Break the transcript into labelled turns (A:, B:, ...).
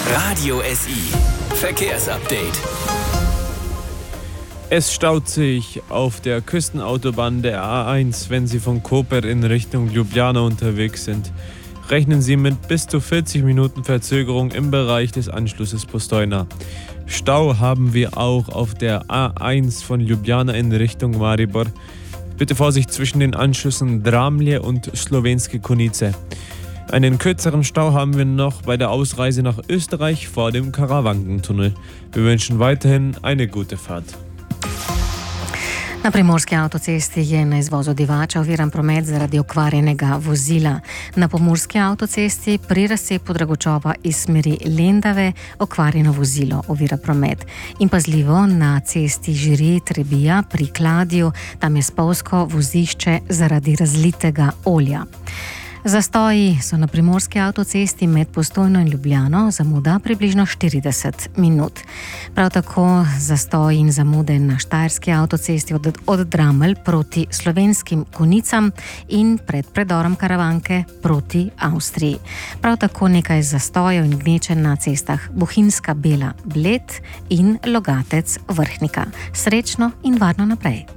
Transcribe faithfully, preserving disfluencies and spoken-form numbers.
A: Radio S I Verkehrsupdate.
B: Es staut sich auf der Küstenautobahn der A eins, wenn Sie von Koper in Richtung Ljubljana unterwegs sind. Rechnen Sie mit bis zu vierzig Minuten Verzögerung im Bereich des Anschlusses Postojna. Stau haben wir auch auf der A eins von Ljubljana in Richtung Maribor. Bitte Vorsicht zwischen den Anschlüssen Dramlje und Slovenske Konjice. Einen kürzeren Stau haben wir noch bei der Ausreise nach Österreich vor dem Karawankentunnel. Wir wünschen weiterhin eine gute Fahrt.
C: Na primorski avtocesti je na izvozu Divača oviran promet zaradi okvarjenega vozila. Na pomurski avtocesti pri razcepu Dragočova iz smeri Lendave okvarjeno vozilo ovira promet. In pazljivo na cesti Žiri-Trebija pri Kladju, tam je spolzko vozišče zaradi razlitega olja. Zastoji so na primorski avtocesti med Postojno in Ljubljano, zamuda približno štirideset minut. Prav tako zastoji in zamude na štajerski avtocesti od, od Dramelj proti Slovenskim Konjicam in pred predorom Karavanke proti Avstriji. Prav tako nekaj zastojev in gnečenj na cestah Bohinjska Bela Bled in Logatec Vrhnika. Srečno in varno naprej.